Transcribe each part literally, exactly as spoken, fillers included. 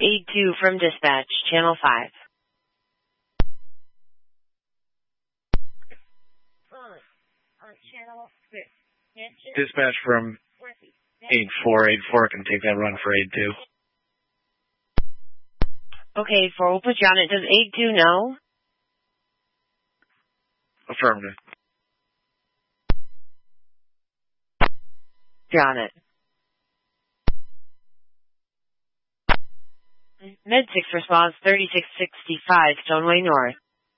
Aid two from dispatch, channel five. Dispatch from Aid four. Aid four can take that run for Aid two. Okay, four, we'll put you on it. Does Aid two know? Affirmative. You're on it. Med six response, thirty-six sixty-five, Stoneway North.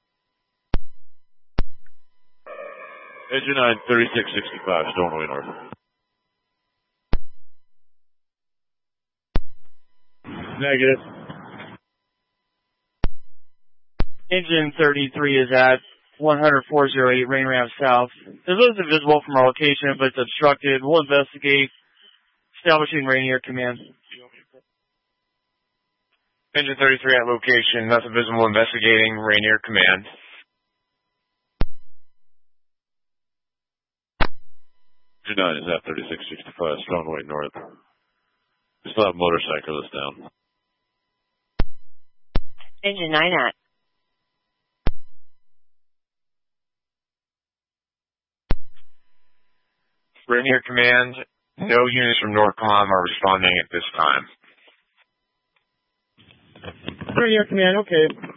Engine nine, thirty-six sixty-five, Stoneway North. Negative. Engine thirty-three is at one hundred four oh eight, rain ramp south. This isn't visible from our location, but it's obstructed. We'll investigate. Establishing Rainier command. Engine thirty-three at location, nothing visible, investigating, Rainier command. Engine nine is at thirty-six sixty-five, Stoneway North. We still have motorcyclists down. Engine nine at. Rainier command, no units from Norcom are responding at this time. Rainier command, okay.